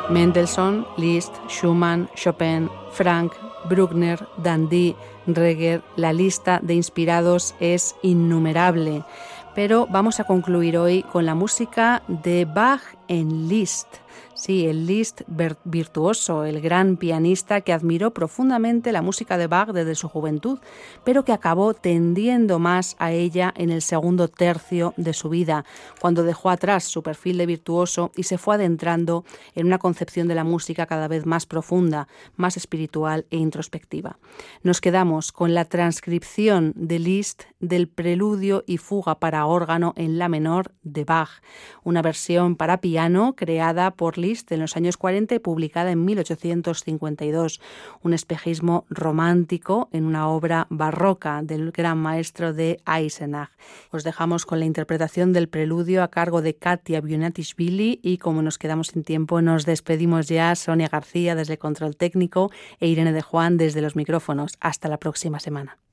Mendelssohn, Liszt, Schumann, Chopin, Franck, Bruckner, Dandy, Reger, la lista de inspirados es innumerable. Pero vamos a concluir hoy con la música de Bach en Liszt. Sí, el Liszt virtuoso, el gran pianista que admiró profundamente la música de Bach desde su juventud, pero que acabó tendiendo más a ella en el segundo tercio de su vida, cuando dejó atrás su perfil de virtuoso y se fue adentrando en una concepción de la música cada vez más profunda, más espiritual e introspectiva. Nos quedamos con la transcripción de Liszt del Preludio y Fuga para órgano en la menor de Bach, una versión para piano creada por Liszt en los años 40 y publicada en 1852, un espejismo romántico en una obra barroca del gran maestro de Eisenach. Os dejamos con la interpretación del preludio a cargo de Katia Bionatishvili y como nos quedamos sin tiempo nos despedimos ya. Sonia García desde el control técnico e Irene de Juan desde los micrófonos. Hasta la próxima semana.